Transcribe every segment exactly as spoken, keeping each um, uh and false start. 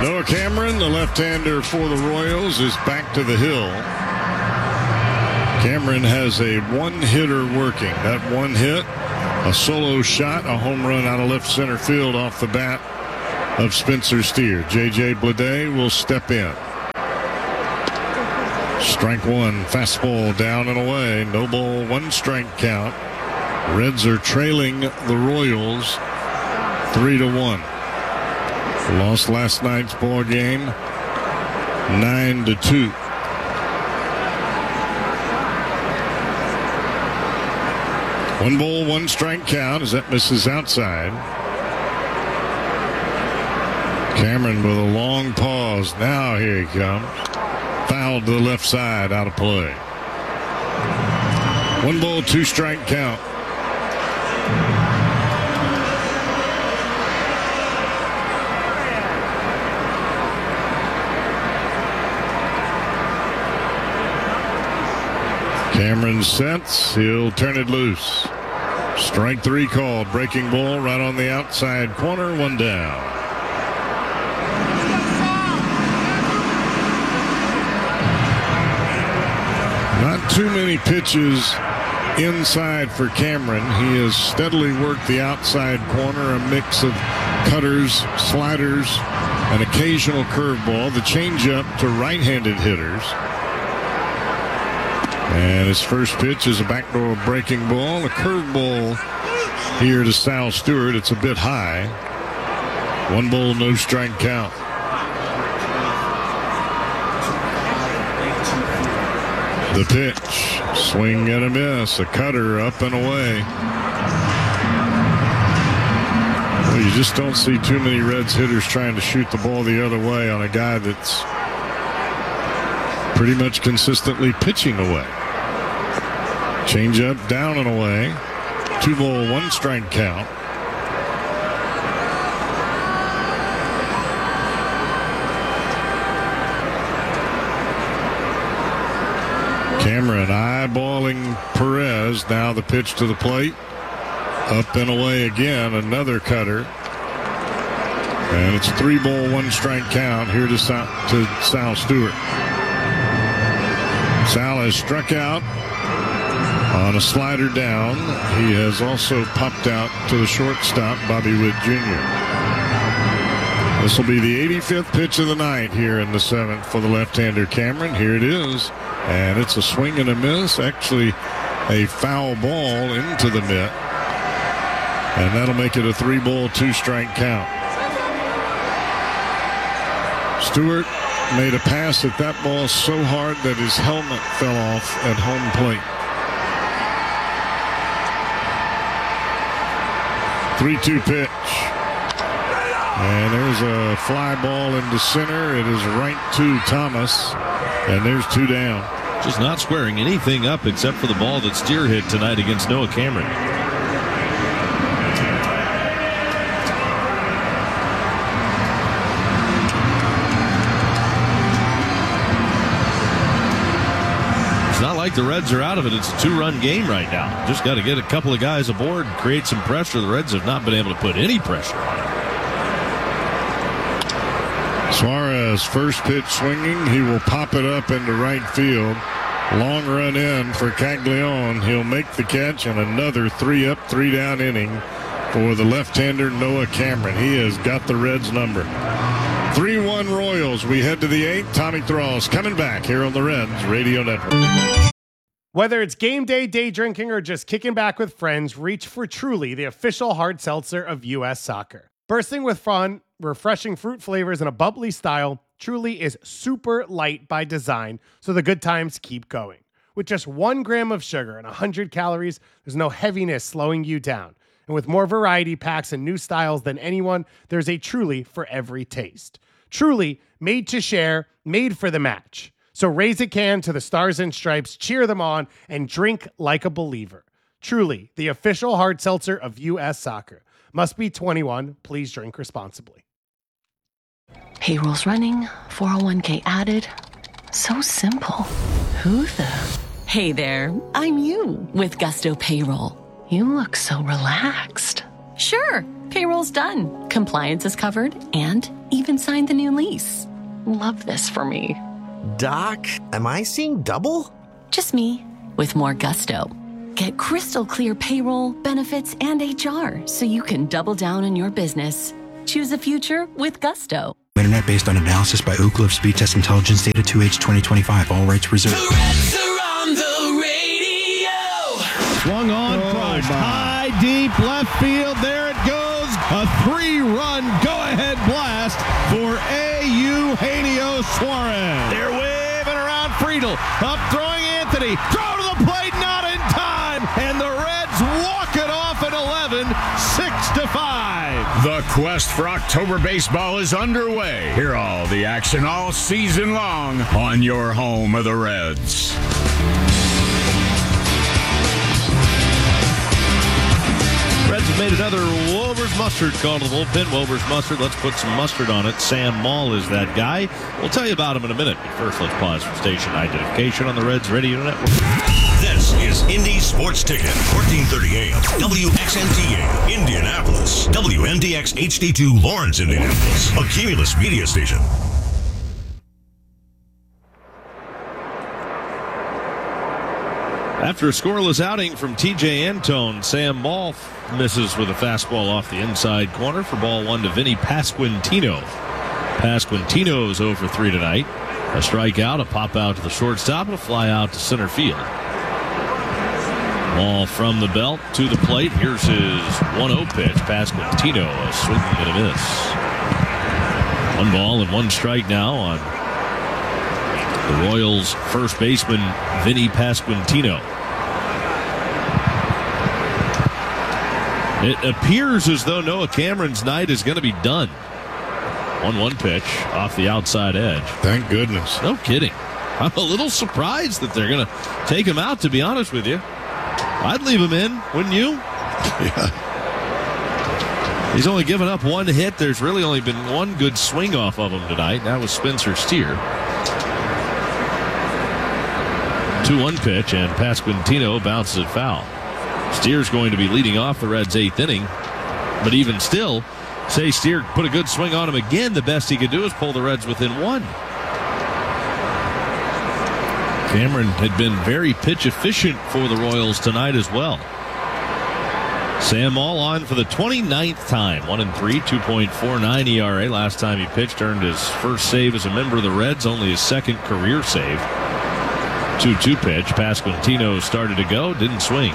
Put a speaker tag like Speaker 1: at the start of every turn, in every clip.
Speaker 1: Noah Cameron, the left-hander for the Royals, is back to the hill. Cameron has a one-hitter working. That one hit, a solo shot, a home run out of left center field off the bat of Spencer Steer. J J Bleday will step in. Strike one, fastball down and away. No ball, one strike count. Reds are trailing the Royals three to one. Lost last night's ball game nine to two. One ball, one strike count as that misses outside. Cameron with a long pause. Now here he comes. Fouled to the left side, out of play. One ball, two strike count. Cameron sets. He'll turn it loose. Strike three called. Breaking ball right on the outside corner. One down. Not too many pitches inside for Cameron. He has steadily worked the outside corner, a mix of cutters, sliders, an occasional curveball, the changeup to right-handed hitters. And his first pitch is a backdoor breaking ball, a curveball here to Sal Stewart. It's a bit high. One ball, no strike count. The pitch, swing and a miss, a cutter up and away. Well, you just don't see too many Reds hitters trying to shoot the ball the other way on a guy that's pretty much consistently pitching away. Changeup down and away. Two ball, one strike count. Cameron eyeballing Perez. Now the pitch to the plate. Up and away again. Another cutter. And it's three ball, one strike count here to Sal, to Sal Stewart. Sal has struck out on a slider down. He has also popped out to the shortstop, Bobby Witt Junior This will be the eighty-fifth pitch of the night here in the seventh for the left-hander Cameron. Here it is. And it's a swing and a miss. Actually, a foul ball into the mitt. And that'll make it a three ball, two strike count. Stewart made a pass at that ball so hard that his helmet fell off at home plate. three two pitch. And there's a fly ball into center. It is right to Thomas. And there's two down.
Speaker 2: Just not squaring anything up except for the ball that Steer hit tonight against Noah Cameron. It's not like the Reds are out of it. It's a two-run game right now. Just got to get a couple of guys aboard and create some pressure. The Reds have not been able to put any pressure on it.
Speaker 1: Suarez, first pitch swinging. He will pop it up into right field. Long run in for Caglione. He'll make the catch, and another three up, three down inning for the left-hander Noah Cameron. He has got the Reds number. three one Royals. We head to the eighth. Tommy Thrall's coming back here on the Reds Radio Network.
Speaker 3: Whether it's game day, day drinking, or just kicking back with friends, reach for Truly, the official hard seltzer of U S Soccer. Bursting with fun, refreshing fruit flavors, and a bubbly style, Truly is super light by design, so the good times keep going. With just one gram of sugar and one hundred calories, there's no heaviness slowing you down. And with more variety packs and new styles than anyone, there's a Truly for every taste. Truly, made to share, made for the match. So raise a can to the Stars and Stripes, cheer them on, and drink like a believer. Truly, the official hard seltzer of U S Soccer. Must be twenty-one. Please drink responsibly.
Speaker 4: Payroll's running, four oh one k added. So simple. Who the?
Speaker 5: Hey there, I'm you with Gusto Payroll.
Speaker 4: You look so relaxed.
Speaker 5: Sure,
Speaker 4: Payroll's done, compliance is covered, and even signed the new lease. Love this for me.
Speaker 5: Doc, am I seeing double?
Speaker 4: Just me, with more gusto. Get crystal clear payroll, benefits, and H R so you can double down on your business. Choose a future with gusto.
Speaker 6: Internet based on analysis by Ookla of Speed Test Intelligence Data two H twenty twenty-five. All rights reserved.
Speaker 7: The Reds are on the radio.
Speaker 2: Swung on,
Speaker 1: Oh,
Speaker 2: crushed,
Speaker 1: my.
Speaker 2: high, deep, left field. There it goes. A three-run go-ahead blast for A. Eugenio Suarez. They're waving around Friedel. Up throwing Anthony. Throw to the plate, not in time. And the Reds walk it off at eleven, six to five.
Speaker 8: The quest for October baseball is underway. Hear all the action all season long on your home of the Reds.
Speaker 2: Reds have made another Wober's Mustard call to the bullpen. Wober's Mustard, let's put some mustard on it. Sam Maul is that guy. We'll tell you about him in a minute. But first, let's pause for station identification on the Reds Radio Network.
Speaker 9: This is Indy Sports Ticket, fourteen thirty A M, W X N T A, Indianapolis, W N D X H D two, Lawrence, Indianapolis, a Cumulus media station.
Speaker 2: After a scoreless outing from T J Antone, Sam Maul misses with a fastball off the inside corner for ball one to Vinny Pasquantino. Pasquantino's oh for three tonight. A strikeout, a pop out to the shortstop, and a fly out to center field. Ball from the belt to the plate. Here's his one oh pitch. Pasquantino, a swing and a miss. One ball and one strike now on the Royals' first baseman, Vinny Pasquantino. It appears as though Noah Cameron's night is going to be done. one one pitch off the outside edge.
Speaker 1: Thank goodness.
Speaker 2: No kidding. I'm a little surprised that they're going to take him out, to be honest with you. I'd leave him in, wouldn't you?
Speaker 1: Yeah.
Speaker 2: He's only given up one hit. There's really only been one good swing off of him tonight. That was Spencer Steer. two one pitch, and Pasquantino bounces it foul. Steer's going to be leading off the Reds' eighth inning, but even still, say Steer put a good swing on him again, the best he could do is pull the Reds within one. Cameron had been very pitch efficient for the Royals tonight as well. Sam Maul on for the twenty-ninth time. one and three, two point four nine E R A. Last time he pitched, earned his first save as a member of the Reds, only his second career save. two two pitch. Pasquantino started to go, didn't swing.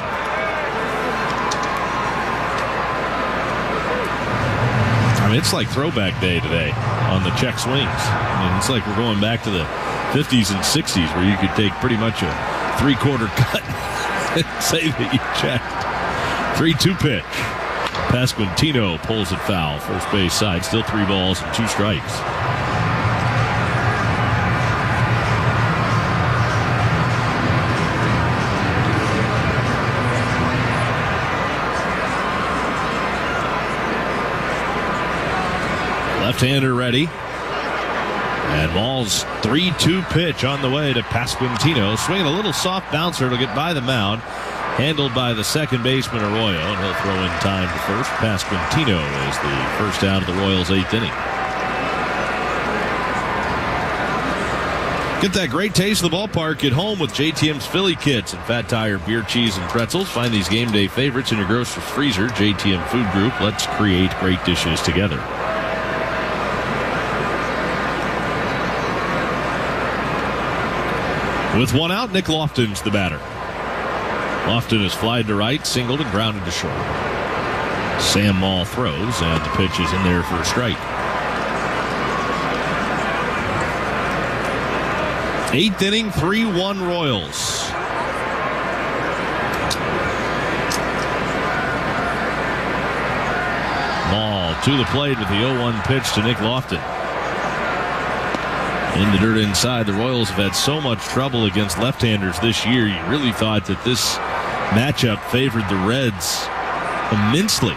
Speaker 2: I mean, it's like throwback day today on the check swings. I mean, it's like we're going back to the fifties and sixties where you could take pretty much a three-quarter cut and say that you checked. three two pitch. Pasquantino pulls it foul. First base side, still three balls and two strikes. Left-hander ready. And Maul's three two pitch on the way to Pasquantino. Swinging a little soft bouncer to get by the mound. Handled by the second baseman, Arroyo. And he'll throw in time to first. Pasquantino is the first out of the Royals' eighth inning. Get that great taste of the ballpark at home with J T M's Philly Kits and Fat Tire beer, cheese, and pretzels. Find these game day favorites in your grocer's freezer. J T M Food Group. Let's create great dishes together. With one out, Nick Lofton's the batter. Lofton is flied to right, singled, and grounded to short. Sam Maul throws, and the pitch is in there for a strike. Eighth inning, three one Royals. Maul to the plate with the oh one pitch to Nick Lofton. In the dirt inside, the Royals have had so much trouble against left-handers this year. You really thought that this matchup favored the Reds immensely.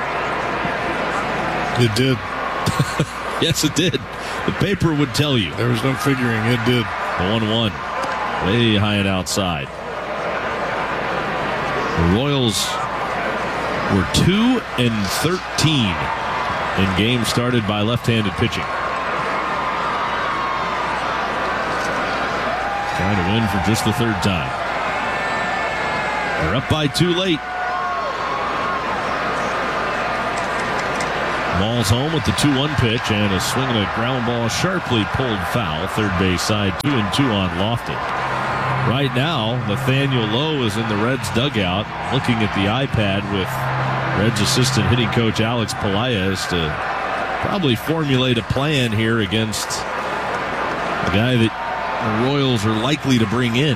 Speaker 1: It did.
Speaker 2: Yes, it did. The paper would tell you.
Speaker 1: There was no figuring. It did.
Speaker 2: one one. Way high and outside. The Royals were two and thirteen in games started by left-handed pitching. Trying to win for just the third time. They're up by two late. Ball's home with the two one pitch and a swing and a ground ball sharply pulled foul. Third base side, two and two on Lofton. Right now, Nathaniel Lowe is in the Reds dugout looking at the iPad with Reds assistant hitting coach Alex Pelaez to probably formulate a plan here against the guy that the Royals are likely to bring in.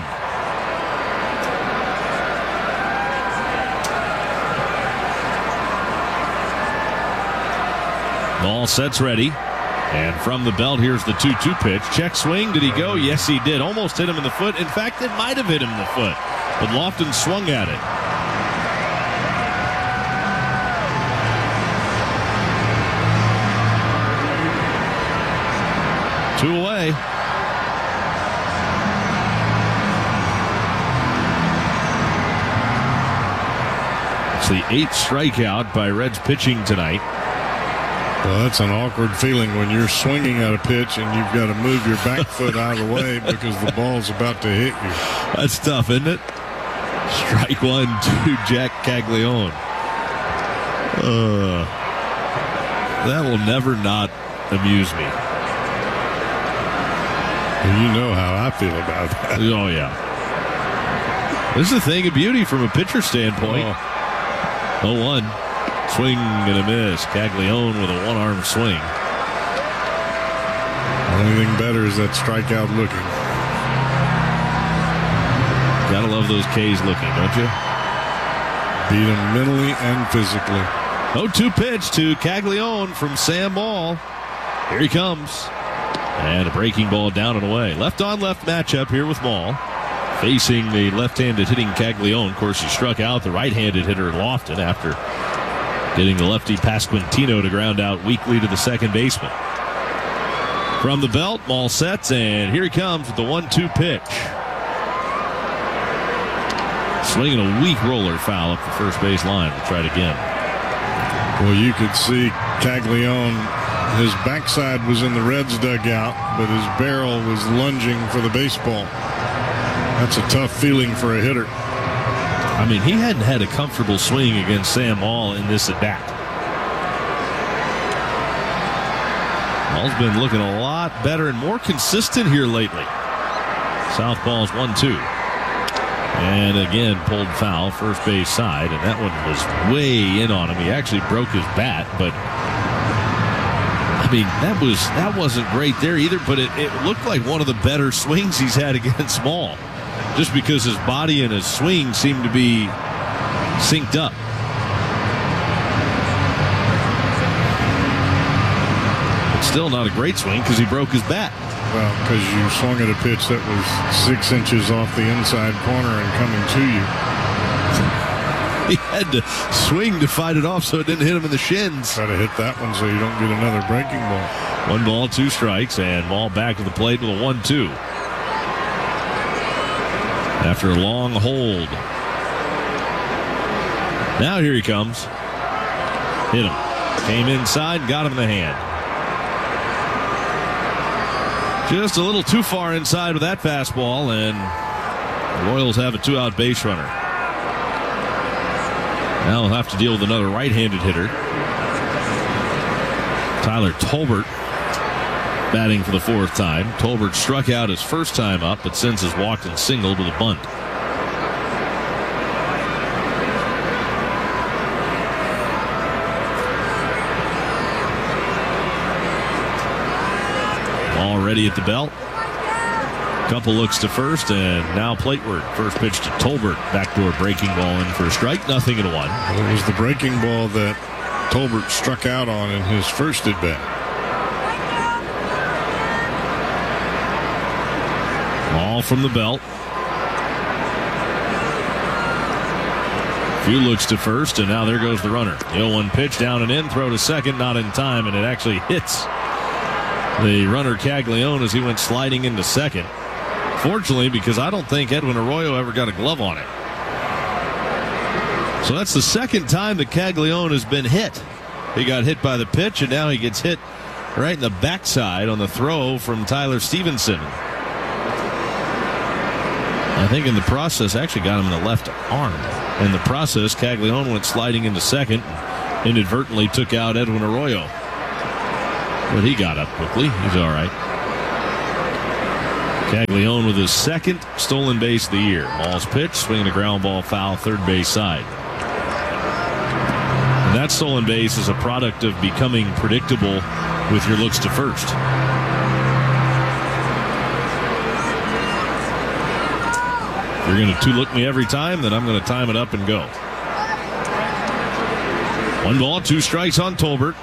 Speaker 2: Ball sets ready. And from the belt, here's the two two pitch. Check swing. Did he go? Yes, he did. Almost hit him in the foot. In fact, it might have hit him in the foot. But Lofton swung at it. Two away. It's the eighth strikeout by Reds pitching tonight.
Speaker 1: Well, that's an awkward feeling when you're swinging at a pitch and you've got to move your back foot out of the way because the ball's about to hit you.
Speaker 2: That's tough, isn't it? Strike one to Jack Caglione. Uh, that will never not amuse me.
Speaker 1: You know how I feel about that.
Speaker 2: Oh, yeah. This is a thing of beauty from a pitcher standpoint. oh one. Swing and a miss. Caglione with a one-arm swing.
Speaker 1: Only thing better is that strikeout looking.
Speaker 2: Gotta love those K's looking, don't you?
Speaker 1: Beat him mentally and physically.
Speaker 2: oh two pitch to Caglione from Sam Ball. Here he comes. And a breaking ball down and away. Left-on-left matchup here with Maul. Facing the left-handed hitting Caglione. Of course, he struck out the right-handed hitter Lofton after getting the lefty Pasquantino to ground out weakly to the second baseman. From the belt, Maul sets, and here he comes with the one two pitch. Swinging a weak roller foul up the first base line. We'll try it again.
Speaker 1: Well, you could see Caglione, his backside was in the Reds dugout, but his barrel was lunging for the baseball. That's a tough feeling for a hitter.
Speaker 2: I mean, he hadn't had a comfortable swing against Sam Maul in this at-bat. Maul's been looking a lot better and more consistent here lately. Southpaw's one two. And again, pulled foul, first base side, and that one was way in on him. He actually broke his bat, but I mean, that was that wasn't great there either, but it, it looked like one of the better swings he's had against Maul. Just because his body and his swing seem to be synced up. But still not a great swing because he broke his bat.
Speaker 1: Well, because you swung at a pitch that was six inches off the inside corner and coming to you.
Speaker 2: He had to swing to fight it off so it didn't hit him in the shins.
Speaker 1: Try to hit that one so you don't get another breaking ball.
Speaker 2: One ball, two strikes, and Maul back to the plate with a one two. After a long hold. Now here he comes. Hit him. Came inside, got him in the hand. Just a little too far inside with that fastball, and the Royals have a two-out base runner. Now we'll have to deal with another right-handed hitter. Tyler Tolbert batting for the fourth time. Tolbert struck out his first time up, but since has walked and singled with a bunt. Already at the belt. Couple looks to first, and now plate work. First pitch to Tolbert. Backdoor breaking ball in for a strike. Nothing and a one.
Speaker 1: Well, it was the breaking ball that Tolbert struck out on in his first at bat.
Speaker 2: All from the belt. Few looks to first, and now there goes the runner. The oh one pitch down and in. Throw to second, not in time, and it actually hits the runner Caglione as he went sliding into second. Fortunately, because I don't think Edwin Arroyo ever got a glove on it. So that's the second time that Caglione has been hit. He got hit by the pitch, and now he gets hit right in the backside on the throw from Tyler Stevenson. I think in the process, actually got him in the left arm. In the process, Caglione went sliding into second, inadvertently took out Edwin Arroyo. But he got up quickly. He's all right. Caglione with his second stolen base of the year. Ball's pitch, swinging a ground ball foul, third base side. And that stolen base is a product of becoming predictable with your looks to first. If you're going to two-look me every time, then I'm going to time it up and go. One ball, two strikes on Tolbert.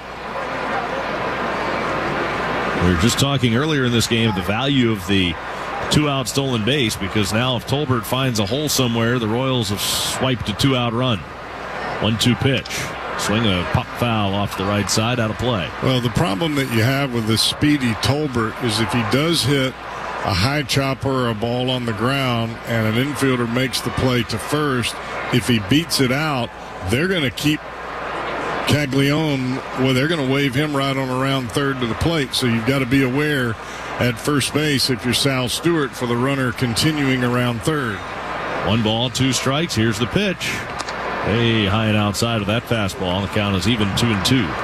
Speaker 2: We were just talking earlier in this game the value of the two-out stolen base, because now if Tolbert finds a hole somewhere, the Royals have swiped a two-out run. one two pitch. Swing a pop foul off the right side, out of play.
Speaker 1: Well, the problem that you have with this speedy Tolbert is if he does hit a high chopper or a ball on the ground and an infielder makes the play to first, if he beats it out, they're going to keep Caglione, well, they're going to wave him right on around third to the plate. So you've got to be aware at first base if you're Sal Stewart for the runner continuing around third.
Speaker 2: One ball, two strikes. Here's the pitch. Hey, high and outside of that fastball. The count is even two and two.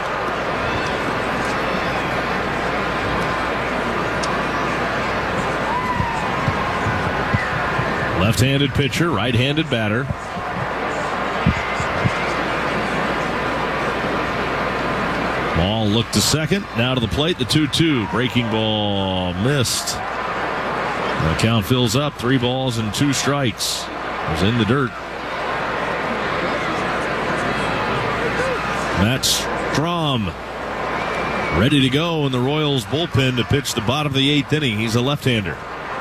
Speaker 2: Left-handed pitcher, right-handed batter. Ball looked to second. Now to the plate, the two two. Breaking ball missed. The count fills up. Three balls and two strikes. It was in the dirt. Matt Strom ready to go in the Royals bullpen to pitch the bottom of the eighth inning. He's a left-hander.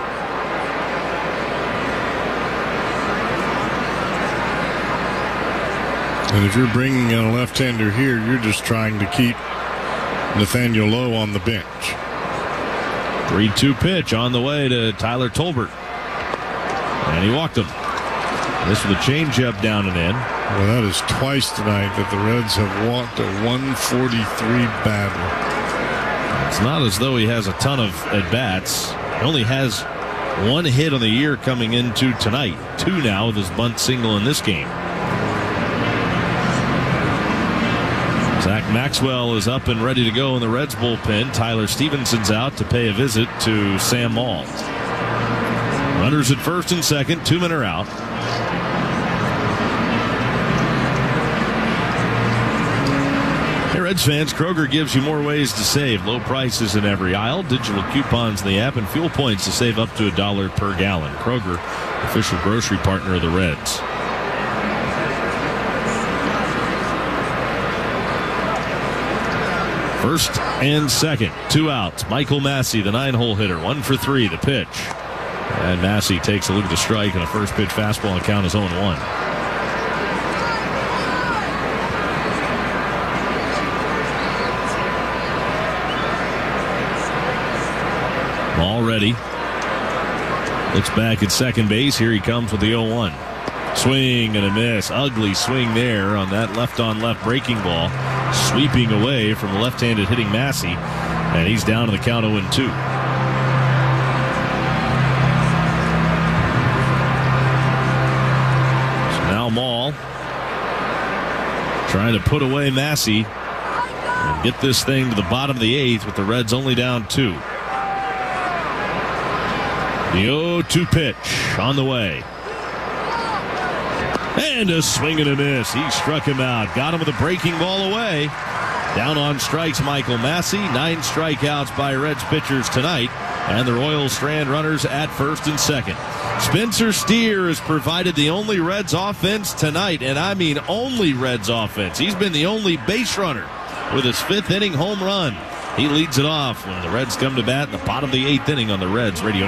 Speaker 1: And if you're bringing in a left-hander here, you're just trying to keep Nathaniel Lowe on the bench.
Speaker 2: three two pitch on the way to Tyler Tolbert. And he walked him. This with a changeup down and in.
Speaker 1: Well, that is twice tonight that the Reds have walked a one forty-three batter.
Speaker 2: It's not as though he has a ton of at-bats. He only has one hit on the year coming into tonight. Two now with his bunt single in this game. Zach Maxwell is up and ready to go in the Reds bullpen. Tyler Stevenson's out to pay a visit to Sam Maul. Runners at first and second. Two men are out. Hey, Reds fans, Kroger gives you more ways to save. Low prices in every aisle, digital coupons in the app, and fuel points to save up to a dollar per gallon. Kroger, official grocery partner of the Reds. First and second, two outs. Michael Massey, the nine-hole hitter, one for three, the pitch. And Massey takes a look at the strike, and a first pitch fastball, and count is oh and one. Ball ready. Looks back at second base. Here he comes with the oh one. Swing and a miss. Ugly swing there on that left-on-left breaking ball. Sweeping away from the left-handed hitting Massey. And he's down to the count oh and two. So now Maul trying to put away Massey and get this thing to the bottom of the eighth with the Reds only down two. The oh two pitch on the way. And a swing and a miss. He struck him out. Got him with a breaking ball away. Down on strikes, Michael Massey. Nine strikeouts by Reds pitchers tonight. And the Royals strand runners at first and second. Spencer Steer has provided the only Reds offense tonight. And I mean only Reds offense. He's been the only base runner with his fifth inning home run. He leads it off when the Reds come to bat in the bottom of the eighth inning on the Reds radio network.
Speaker 10: Some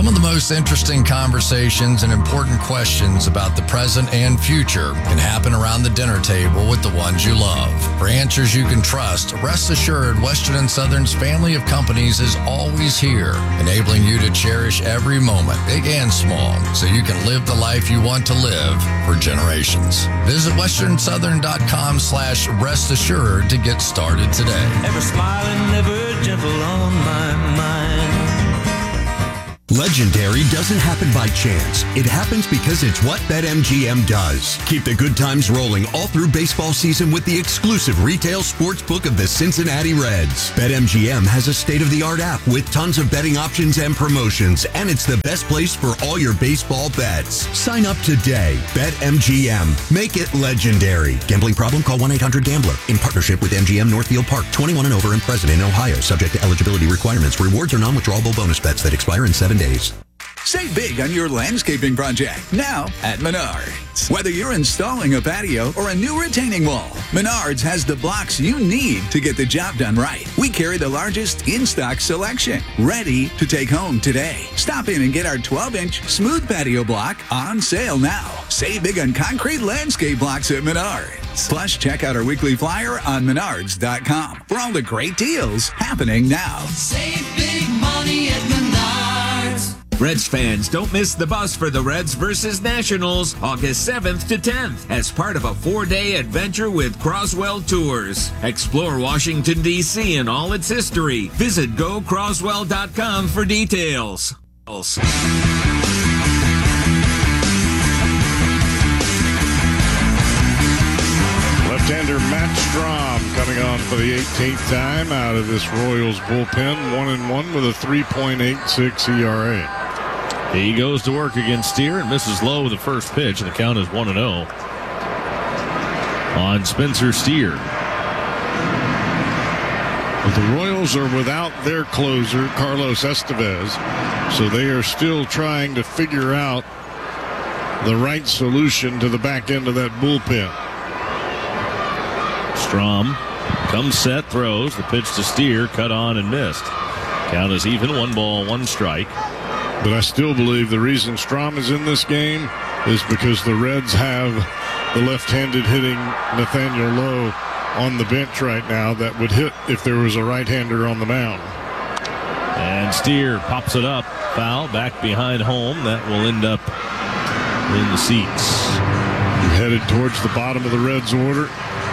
Speaker 10: Some of the most interesting conversations and important questions about the present and future can happen around the dinner table with the ones you love. For answers you can trust, rest assured Western and Southern's family of companies is always here, enabling you to cherish every moment, big and small, so you can live the life you want to live for generations. Visit western southern dot com slash rest assured to get started today.
Speaker 7: Ever smiling, never gentle on my mind.
Speaker 11: Legendary doesn't happen by chance. It happens because it's what BetMGM does. Keep the good times rolling all through baseball season with the exclusive retail sports book of the Cincinnati Reds. BetMGM has a state-of-the-art app with tons of betting options and promotions, and it's the best place for all your baseball bets. Sign up today. BetMGM. Make it legendary. Gambling problem? Call one eight hundred gambler. In partnership with M G M Northfield Park. twenty-one and over and present in Ohio. Subject to eligibility requirements. Rewards are non-withdrawable bonus bets that expire in seven days.
Speaker 12: Save big on your landscaping project now at Menards. Whether you're installing a patio or a new retaining wall, Menards has the blocks you need to get the job done right. We carry the largest in-stock selection, ready to take home today. Stop in and get our twelve-inch smooth patio block on sale now. Save big on concrete landscape blocks at Menards. Plus, check out our weekly flyer on menards dot com for all the great deals happening now.
Speaker 7: Save big money at Menards.
Speaker 13: Reds fans, don't miss the bus for the Reds versus Nationals August seventh to tenth as part of a four-day adventure with Croswell Tours. Explore Washington, D C and all its history. Visit go croswell dot com for details.
Speaker 1: Left-hander Matt Strom coming on for the eighteenth time out of this Royals bullpen, one and one with a three point eight six E R A.
Speaker 2: He goes to work against Steer and misses low with the first pitch, and the count is one and oh on Spencer Steer.
Speaker 1: But the Royals are without their closer, Carlos Estevez, so they are still trying to figure out the right solution to the back end of that bullpen.
Speaker 2: Strom comes set, throws the pitch to Steer, cut on and missed. Count is even, one ball, one strike.
Speaker 1: But I still believe the reason Strom is in this game is because the Reds have the left-handed hitting Nathaniel Lowe on the bench right now that would hit if there was a right-hander on the mound.
Speaker 2: And Steer pops it up, foul, back behind home. That will end up in the seats.
Speaker 1: Headed towards the bottom of the Reds order.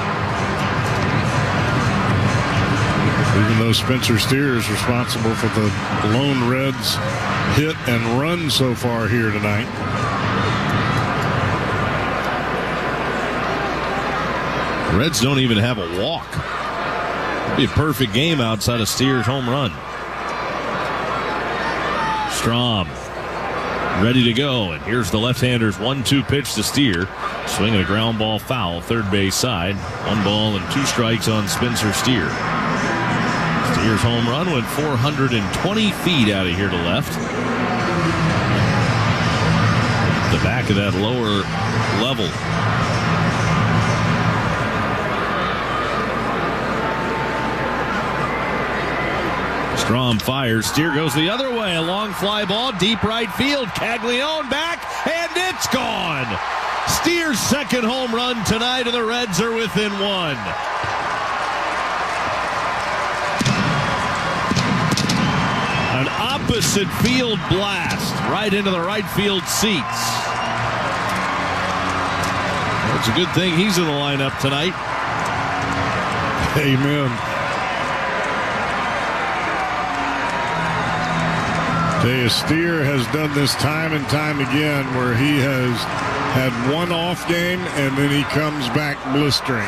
Speaker 1: Even though Spencer Steer is responsible for the lone Reds hit and run so far here tonight.
Speaker 2: The Reds don't even have a walk. It'd be a perfect game outside of Steer's home run. Strom ready to go, and here's the left-hander's one two pitch to Steer. Swinging a ground ball foul, third base side. One ball and two strikes on Spencer Steer. Steer's home run went four hundred twenty feet out of here to left. The back of that lower level. Strom fires. Steer goes the other way. A long fly ball, deep right field. Caglione back, and it's gone. Steer's second home run tonight, and the Reds are within one. An opposite field blast right into the right field seats. It's a good thing he's in the lineup tonight.
Speaker 1: Amen. Jay Steer has done this time and time again where he has had one off game and then he comes back blistering.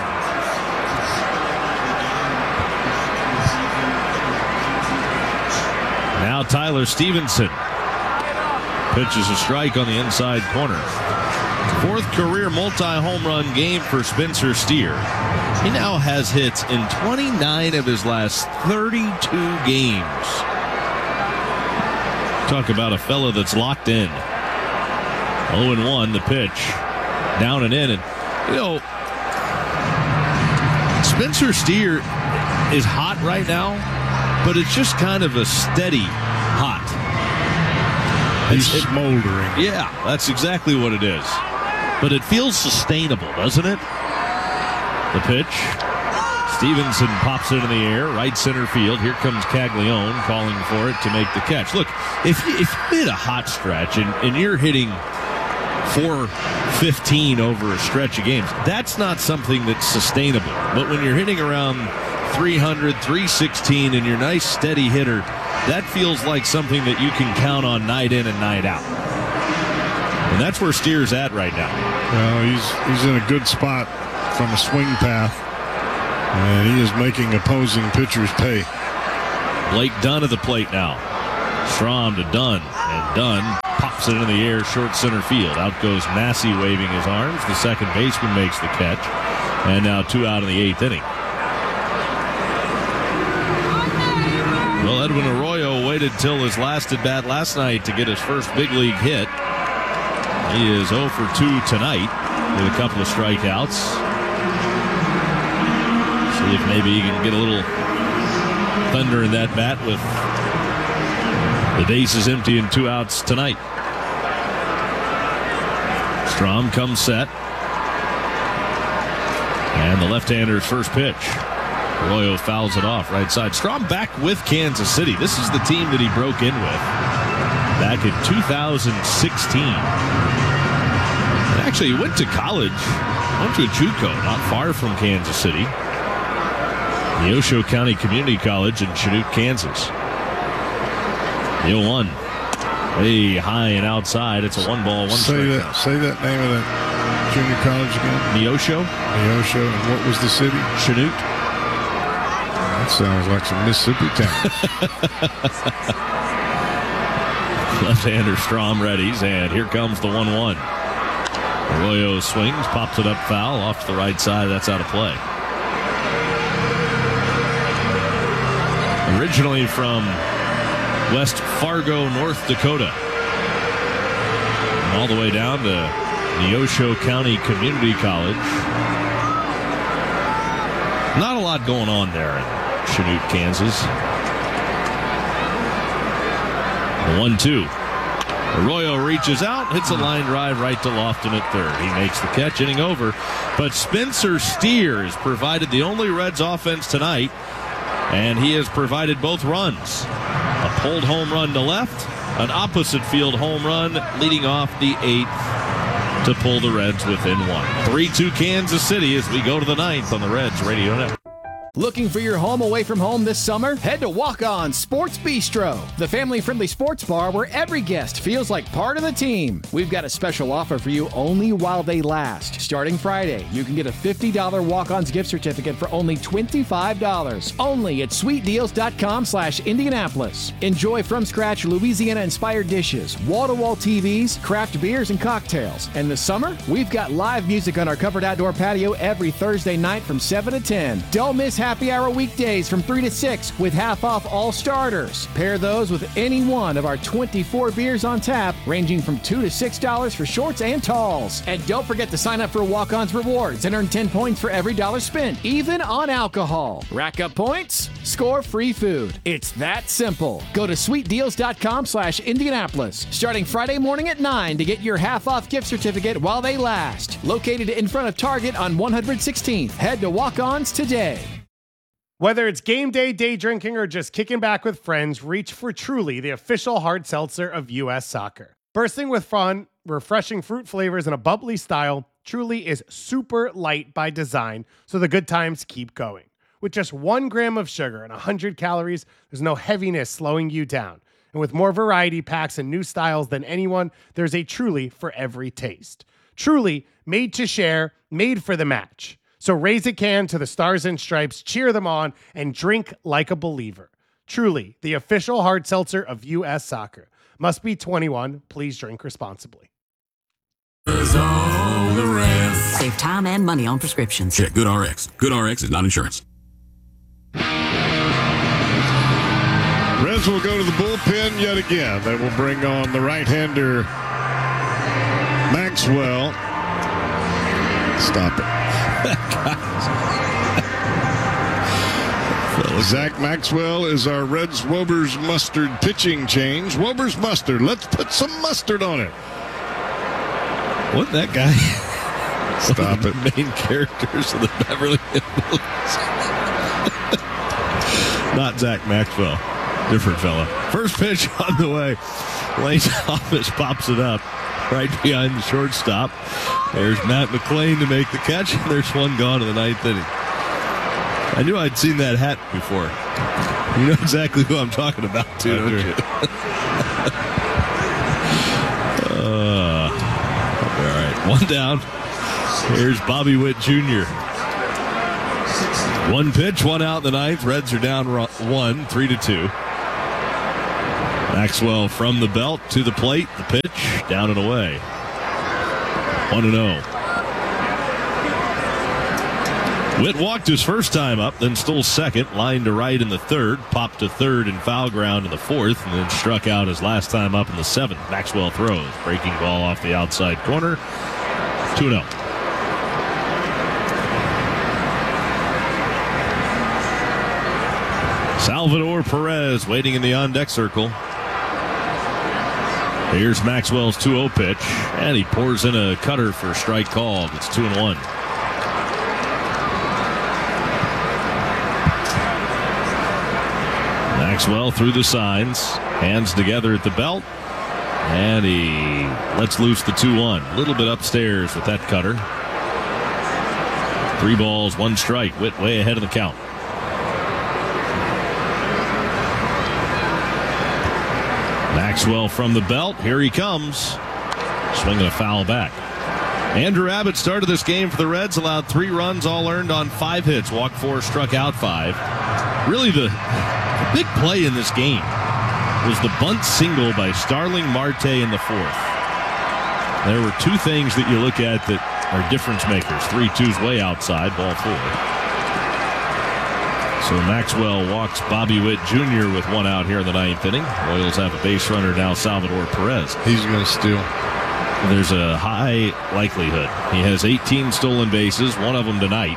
Speaker 2: Now Tyler Stevenson pitches a strike on the inside corner. Fourth career multi-home run game for Spencer Steer. He now has hits in twenty-nine of his last thirty-two games. Talk about a fella that's locked in. oh and one the pitch. Down and in. And, you know, Spencer Steer is hot right now, but it's just kind of a steady hot.
Speaker 1: He's smoldering.
Speaker 2: Yeah, that's exactly what it is. But it feels sustainable, doesn't it? The pitch. Stevenson pops it in the air, right center field. Here comes Caglione calling for it to make the catch. Look, if you, if you hit a hot stretch and, and you're hitting four fifteen over a stretch of games, that's not something that's sustainable. But when you're hitting around three hundred, three sixteen, and you're a nice steady hitter, that feels like something that you can count on night in and night out. And that's where Steer's at right now.
Speaker 1: Well, he's he's in a good spot from a swing path, and he is making opposing pitchers pay.
Speaker 2: Blake Dunn at the plate now. Strom to Dunn, and Dunn pops it in the air, short center field. Out goes Massey waving his arms. The second baseman makes the catch, and now two out in the eighth inning. Well, Edwin Arroyo waited till his last at bat last night to get his first big league hit. He is oh for two tonight with a couple of strikeouts. See if maybe he can get a little thunder in that bat with the bases empty and two outs tonight. Strom comes set. And the left-hander's first pitch. Arroyo fouls it off right side. Strom back with Kansas City. This is the team that he broke in with back in two thousand sixteen. And actually, he went to college, went to JUCO, not far from Kansas City. Neosho County Community College in Chanute, Kansas. The oh one. Way high and outside. It's a one ball, one
Speaker 1: say
Speaker 2: strike.
Speaker 1: That, say that name of that junior college again.
Speaker 2: Neosho.
Speaker 1: Neosho. And what was the city?
Speaker 2: Chanute.
Speaker 1: That sounds like some Mississippi town.
Speaker 2: Left-hander Strom readies, and here comes the one one. Arroyo swings, pops it up foul, off to the right side. That's out of play. Originally from West Fargo, North Dakota. And all the way down to Neosho County Community College. Not a lot going on there in Chanute, Kansas. The one two. Arroyo reaches out, hits a line drive right to Lofton at third. He makes the catch, inning over. But Spencer Steer has provided the only Reds offense tonight, and he has provided both runs. A pulled home run to left, an opposite field home run leading off the eighth to pull the Reds within one. three two Kansas City as we go to the ninth on the Reds Radio Network.
Speaker 14: Looking for your home away from home this summer? Head to Walk On Sports Bistro, the family-friendly sports bar where every guest feels like part of the team. We've got a special offer for you only while they last. Starting Friday, you can get a fifty dollars Walk-Ons gift certificate for only twenty-five dollars. Only at sweet deals dot com slash Indianapolis. Enjoy from-scratch Louisiana-inspired dishes, wall-to-wall T Vs, craft beers, and cocktails. And this summer, we've got live music on our covered outdoor patio every Thursday night from seven to ten. Don't miss happy hour weekdays from three to six with half off all starters. Pair those with any one of our twenty-four beers on tap, ranging from two to six dollars for shorts and talls. And don't forget to sign up for Walk-On's Rewards and earn ten points for every dollar spent, even on alcohol. Rack up points, score free food. It's that simple. Go to sweet deals dot com slash Indianapolis, starting Friday morning at nine to get your half off gift certificate while they last. Located in front of Target on one hundred sixteenth. Head to Walk-Ons today.
Speaker 3: Whether it's game day, day drinking, or just kicking back with friends, reach for Truly, the official hard seltzer of U S Soccer. Bursting with fun, refreshing fruit flavors, and a bubbly style, Truly is super light by design, so the good times keep going. With just one gram of sugar and one hundred calories, there's no heaviness slowing you down. And with more variety packs and new styles than anyone, there's a Truly for every taste. Truly, made to share, made for the match. So raise a can to the Stars and Stripes, cheer them on, and drink like a believer. Truly, the official hard seltzer of U S Soccer. Must be twenty-one. Please drink responsibly.
Speaker 15: All the rest.
Speaker 16: Save time and money on prescriptions.
Speaker 15: Check GoodRx. GoodRx is not insurance.
Speaker 1: Reds will go to the bullpen yet again. They will bring on the right-hander Maxwell. Stop it. Zach Maxwell is our Reds Wober's Mustard pitching change. Wober's Mustard. Let's put some mustard on it.
Speaker 2: What that guy?
Speaker 1: Stop it.
Speaker 2: Main characters of the Beverly Hills. Not Zach Maxwell. Different fella. First pitch on the way. Lane's office pops it up right behind the shortstop. There's Matt McLean to make the catch. There's one gone in the ninth inning. I knew I'd seen that hat before. You know exactly who I'm talking about, too, don't you? uh, all right, one down. Here's Bobby Witt Junior One pitch, one out in the ninth. Reds are down one, three to two. Maxwell from the belt to the plate. The pitch, down and away. one and oh. Witt walked his first time up, then stole second, lined to right in the third, popped to third and foul ground in the fourth, and then struck out his last time up in the seventh. Maxwell throws. Breaking ball off the outside corner. two and oh. Salvador Perez waiting in the on-deck circle. Here's Maxwell's two oh pitch, and he pours in a cutter for strike called. It's two and one. Maxwell through the signs, hands together at the belt, and he lets loose the two one. A little bit upstairs with that cutter. Three balls, one strike. Witt way ahead of the count. Maxwell from the belt. Here he comes. Swinging a foul back. Andrew Abbott started this game for the Reds, allowed three runs, all earned on five hits. Walked four, struck out five. Really the, the big play in this game was the bunt single by Starling Marte in the fourth. There were two things that you look at that are difference makers. three two's way outside, ball four. So Maxwell walks Bobby Witt Junior with one out here in the ninth inning. Royals have a base runner now, Salvador Perez.
Speaker 1: He's going to steal.
Speaker 2: There's a high likelihood. He has eighteen stolen bases, one of them tonight.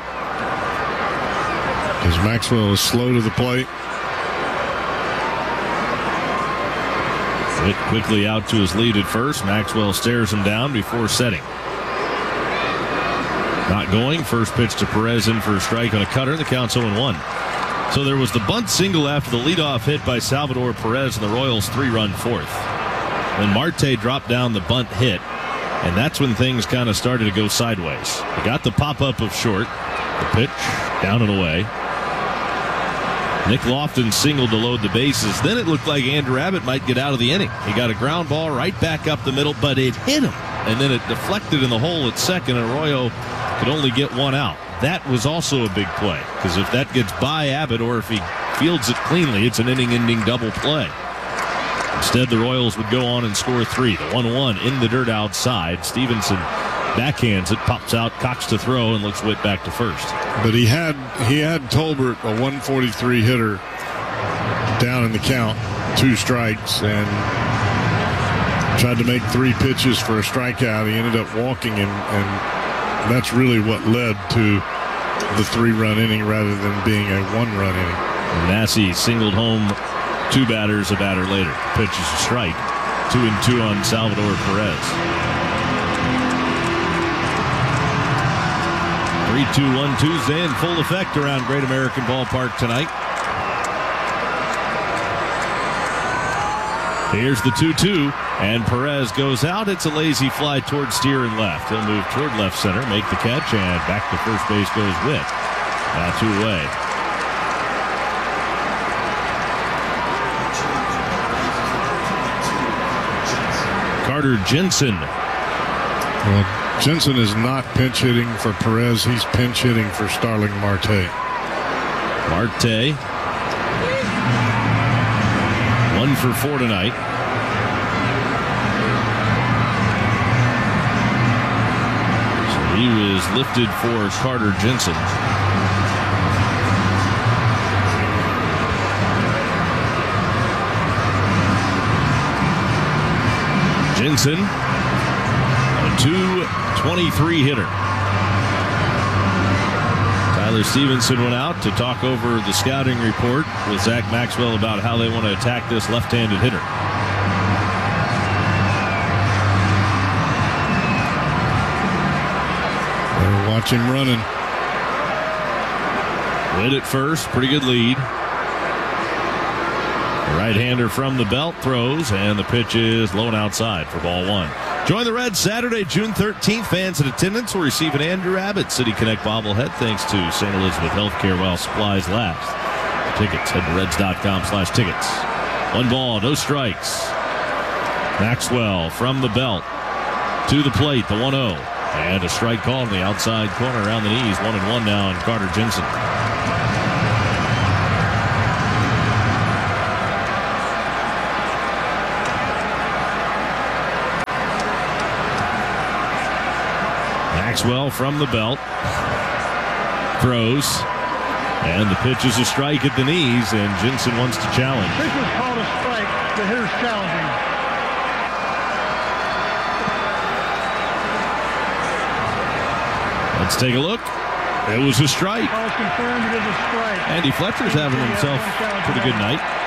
Speaker 1: As Maxwell is slow to the plate.
Speaker 2: Witt quickly out to his lead at first. Maxwell stares him down before setting. Not going. First pitch to Perez in for a strike on a cutter. The count's oh and one. So there was the bunt single after the leadoff hit by Salvador Perez in the Royals' three-run fourth. Then Marte dropped down the bunt hit, and that's when things kind of started to go sideways. He got the pop-up of short. The pitch, down and away. Nick Lofton singled to load the bases. Then it looked like Andrew Abbott might get out of the inning. He got a ground ball right back up the middle, but it hit him. And then it deflected in the hole at second, and Arroyo could only get one out. That was also a big play, because if that gets by Abbott or if he fields it cleanly, it's an inning-ending double play. Instead, the Royals would go on and score three. The one one in the dirt outside. Stevenson backhands it, pops out, cocks to throw, and looks Witt back to first.
Speaker 1: But he had he had Tolbert, a one forty-three hitter, down in the count, two strikes, and tried to make three pitches for a strikeout. He ended up walking him, and that's really what led to the three-run inning rather than being a one-run inning.
Speaker 2: Massey singled home two batters a batter later. Pitch is a strike. Two and two on Salvador Perez. three two one Tuesday in full effect around Great American Ballpark tonight. Here's the two two, and Perez goes out. It's a lazy fly towards steer and left. He'll move toward left center, make the catch, and back to first base goes Witt. Now two away. Carter Jensen.
Speaker 1: Well, Jensen is not pinch hitting for Perez. He's pinch hitting for Starling Marte.
Speaker 2: Marte. One for four tonight. So he was lifted for Carter Jensen. Jensen, a two twenty-three hitter. Tyler Stevenson went out to talk over the scouting report with Zach Maxwell about how they want to attack this left-handed hitter.
Speaker 1: Better watch him running.
Speaker 2: Witt at first, pretty good lead. The right-hander from the belt throws, and the pitch is low and outside for ball one. Join the Reds Saturday, June thirteenth. Fans in attendance will receive an Andrew Abbott City Connect bobblehead thanks to Saint Elizabeth Healthcare while supplies last. Tickets, head to reds dot com slash tickets. One ball, no strikes. Maxwell from the belt to the plate, the one oh. And a strike call in the outside corner around the knees. One and one now on Carter Jensen. Maxwell from the belt throws, and the pitch is a strike at the knees, and Jensen wants to challenge.
Speaker 17: This is called a strike. The hitter's challenging.
Speaker 2: Let's take a look. It was a strike.
Speaker 17: Call confirmed. It is a strike.
Speaker 2: Andy Fletcher's having himself a pretty good night.